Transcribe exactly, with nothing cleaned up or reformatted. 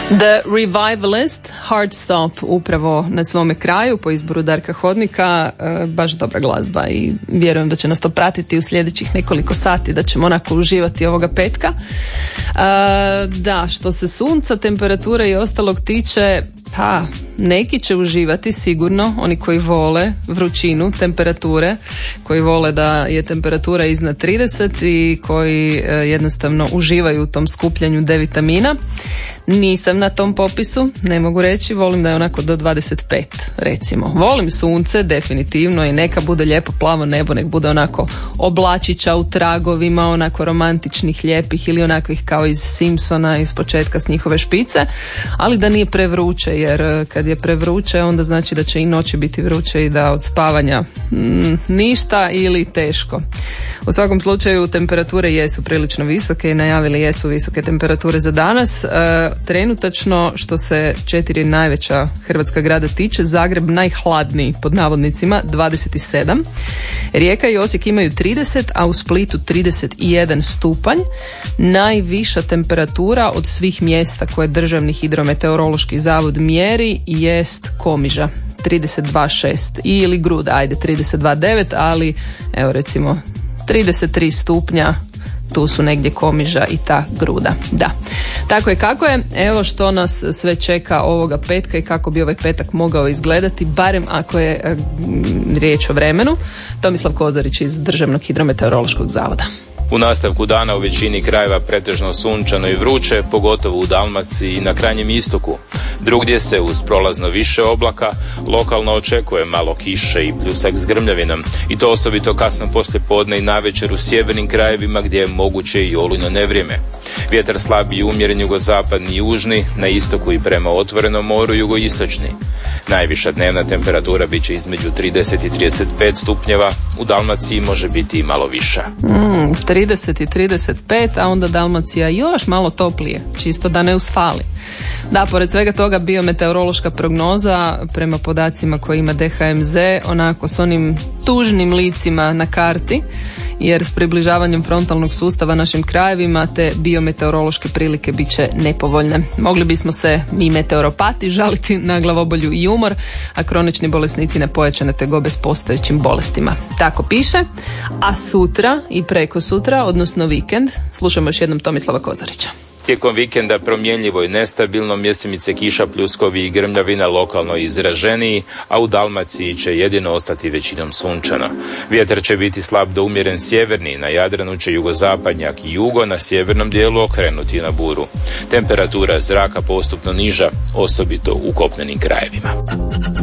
The Revivalist, Hard Stop, upravo na svome kraju po izboru Darka Hodnika, e, baš dobra glazba i vjerujem da će nas to pratiti u sljedećih nekoliko sati, da ćemo onako uživati ovoga petka. E, da, što se sunca, temperature i ostalog tiče, pa neki će uživati sigurno, oni koji vole vrućinu, temperature, koji vole da je temperatura iznad trideset i koji e, jednostavno uživaju u tom skupljanju D vitamina. Nisam na tom popisu, ne mogu reći, volim da je onako do dvadeset pet recimo. Volim sunce definitivno i neka bude lijepo plavo nebo, nek bude onako oblačića u tragovima, onako romantičnih, lijepih ili onakvih kao iz Simpsona iz početka s njihove špice, ali da nije prevruće, jer kad je prevruće onda znači da će i noći biti vruće i da od spavanja mm, ništa ili teško. U svakom slučaju temperature jesu prilično visoke i najavili jesu visoke temperature za danas. E, trenutačno što se četiri najveća hrvatska grada tiče, Zagreb najhladniji pod navodnicima dvadeset sedam, Rijeka i Osijek imaju trideset, a u Splitu trideset jedan stupanj. Najviša temperatura od svih mjesta koje Državni hidrometeorološki zavod mjeri jest Komiža trideset dva zarez šest ili Gruda, ajde trideset dva zarez devet, ali evo recimo trideset tri stupnja, tu su negdje Komiža i ta Gruda. Da, tako je kako je. Evo što nas sve čeka ovoga petka i kako bi ovaj petak mogao izgledati, barem ako je e, riječ o vremenu. Tomislav Kozarić iz Državnog hidrometeorološkog zavoda. U nastavku dana u većini krajeva pretežno sunčano i vruće, pogotovo u Dalmaciji i na krajnjem istoku. Drugdje se uz prolazno više oblaka lokalno očekuje malo kiše i pljusak s grmljavinom, i to osobito kasno poslije podne i navečer u sjevernim krajevima gdje je moguće i olujno nevrijeme. Vjetar slab i umjeren jugozapadni i južni, na istoku i prema otvorenom moru jugoistočni. Najviša dnevna temperatura bit će između trideset i trideset pet stupnjeva, u Dalmaciji može biti i malo viša. Mm, trideset i trideset pet, a onda Dalmacija još malo toplije, čisto da ne usfali. Da, pored svega toga biometeorološka prognoza prema podacima koje ima D H M Z onako s onim tužnim licima na karti, jer s približavanjem frontalnog sustava našim krajevima te biometeorološke prilike bit će nepovoljne. Mogli bismo se mi meteoropati žaliti na glavobolju i umor, a kronični bolesnici na pojačane tegobe s postojećim bolestima. Tako piše, a sutra i preko sutra, odnosno vikend, slušamo još jednom Tomislava Kozarića. Tijekom vikenda promjenljivo i nestabilno, mjestimice kiša, pljuskovi i grmljavina lokalno izraženiji, a u Dalmaciji će jedino ostati većinom sunčano. Vjetar će biti slab do umjeren sjeverni, na Jadranu će jugozapadnjak i jugo, na sjevernom dijelu okrenuti na buru. Temperatura zraka postupno niža, osobito u kopnenim krajevima.